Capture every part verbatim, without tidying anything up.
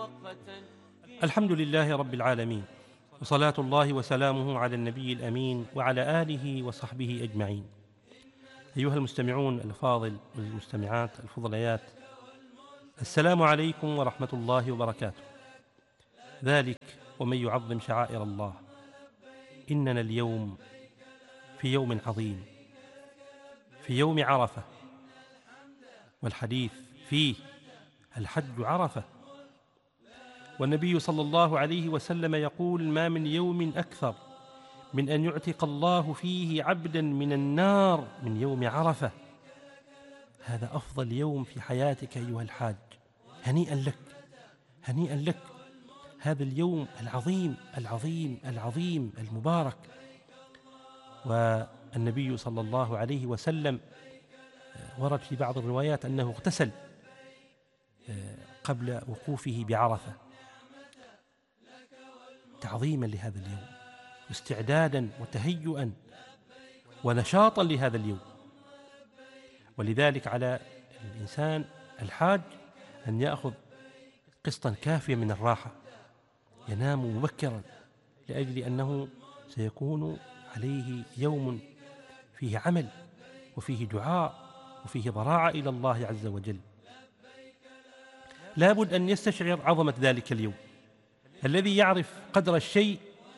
الحمد لله رب العالمين، وصلاة الله وسلامه على النبي الأمين وعلى آله وصحبه أجمعين. أيها المستمعون الأفاضل والمستمعات الفضليات، السلام عليكم ورحمة الله وبركاته. ذلك ومن يعظم شعائر الله، إننا اليوم في يوم عظيم، في يوم عرفة، والحديث فيه الحج عرفة. والنبي صلى الله عليه وسلم يقول: ما من يوم أكثر من أن يعتق الله فيه عبدا من النار من يوم عرفة. هذا أفضل يوم في حياتك أيها الحاج، هنيئا لك، هنيئا لك. هذا اليوم العظيم العظيم العظيم المبارك. والنبي صلى الله عليه وسلم ورد في بعض الروايات أنه اغتسل قبل وقوفه بعرفة تعظيما لهذا اليوم، واستعدادا وتهيئا ونشاطا لهذا اليوم. ولذلك على الإنسان الحاج أن يأخذ قسطا كافيا من الراحة، ينام مبكرا، لأجل أنه سيكون عليه يوم فيه عمل وفيه دعاء وفيه ضراعة إلى الله عز وجل. لابد أن يستشعر عظمة ذلك اليوم. الذي يعرف قدر الشيء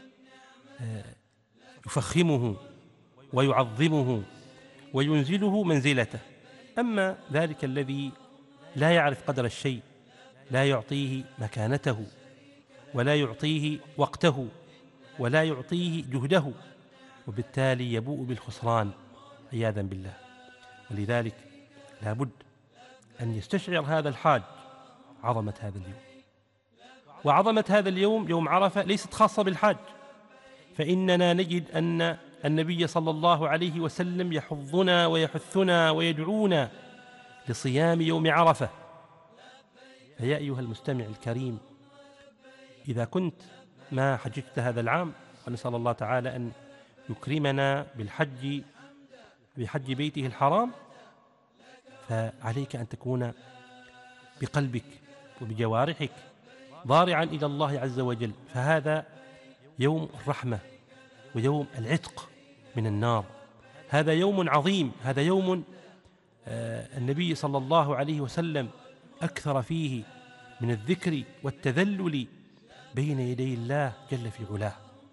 يفخمه ويعظمه وينزله منزلته، أما ذلك الذي لا يعرف قدر الشيء لا يعطيه مكانته، ولا يعطيه وقته، ولا يعطيه جهده، وبالتالي يبوء بالخسران عياذا بالله. ولذلك لابد أن يستشعر هذا الحاج عظمة هذا اليوم. وعظمة هذا اليوم يوم عرفة ليست خاصة بالحاج، فإننا نجد أن النبي صلى الله عليه وسلم يحضنا ويحثنا ويدعونا لصيام يوم عرفة. فيا أيها المستمع الكريم، إذا كنت ما حججت هذا العام، ونسأل الله تعالى أن يكرمنا بالحج بحج بيته الحرام، فعليك أن تكون بقلبك وبجوارحك ضارعا إلى الله عز وجل، فهذا يوم الرحمة ويوم العتق من النار. هذا يوم عظيم، هذا يوم آه النبي صلى الله عليه وسلم أكثر فيه من الذكر والتذلل بين يدي الله جل في علاه.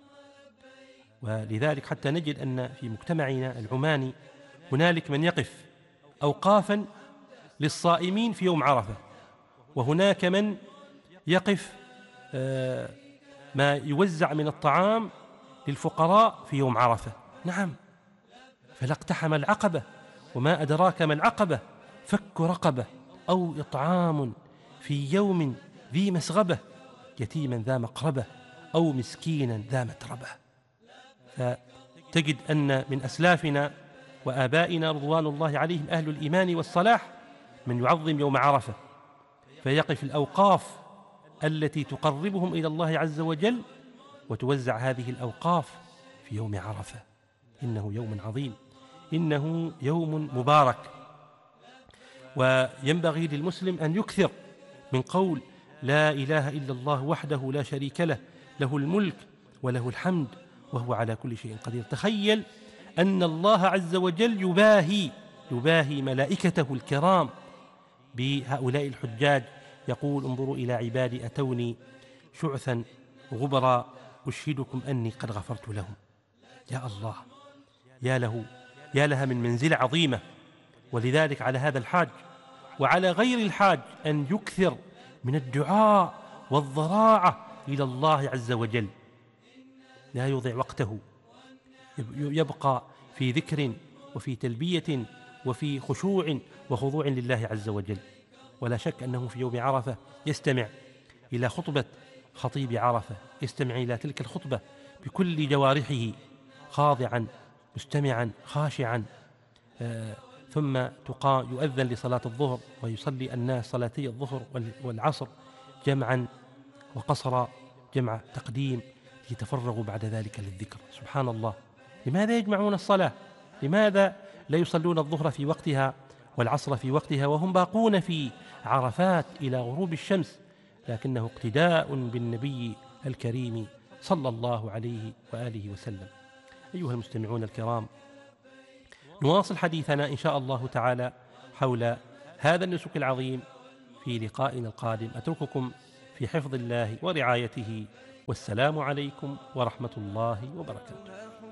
ولذلك حتى نجد أن في مجتمعنا العماني هنالك من يقف أوقافا للصائمين في يوم عرفة، وهناك من يقف آه ما يوزع من الطعام للفقراء في يوم عرفة. نعم، فلا اقتحم العقبة، وما أدراك ما العقبة، فك رقبة أو إطعام في يوم ذي مسغبة، يتيما ذا مقربة أو مسكينا ذا متربة. فتجد أن من أسلافنا وآبائنا رضوان الله عليهم أهل الإيمان والصلاح من يعظم يوم عرفة، فيقف الأوقاف التي تقربهم إلى الله عز وجل، وتوزع هذه الأوقاف في يوم عرفة. إنه يوم عظيم، إنه يوم مبارك. وينبغي للمسلم أن يكثر من قول لا إله إلا الله وحده لا شريك له، له الملك وله الحمد وهو على كل شيء قدير. تخيل أن الله عز وجل يباهي يباهي ملائكته الكرام بهؤلاء الحجاج، يقول: انظروا إلى عبادي أتوني شعثا غبرا أشهدكم أني قد غفرت لهم. يا الله، يا له يا لها من منزلة عظيمة. ولذلك على هذا الحاج وعلى غير الحاج أن يكثر من الدعاء والضراعة إلى الله عز وجل، لا يضيع وقته، يبقى في ذكر وفي تلبية وفي خشوع وخضوع لله عز وجل. ولا شك أنه في يوم عرفة يستمع إلى خطبة خطيب عرفة، يستمع إلى تلك الخطبة بكل جوارحه، خاضعا مستمعا خاشعا. آه ثم تقام يؤذن لصلاة الظهر، ويصلي الناس صلاتي الظهر والعصر جمعا وقصرا، جمع تقديم، ليتفرغوا بعد ذلك للذكر. سبحان الله، لماذا يجمعون الصلاة؟ لماذا لا يصلون الظهر في وقتها والعصر في وقتها وهم باقون في عرفات إلى غروب الشمس؟ لكنه اقتداء بالنبي الكريم صلى الله عليه وآله وسلم. أيها المستمعون الكرام، نواصل حديثنا إن شاء الله تعالى حول هذا النسك العظيم في لقائنا القادم. أترككم في حفظ الله ورعايته، والسلام عليكم ورحمة الله وبركاته.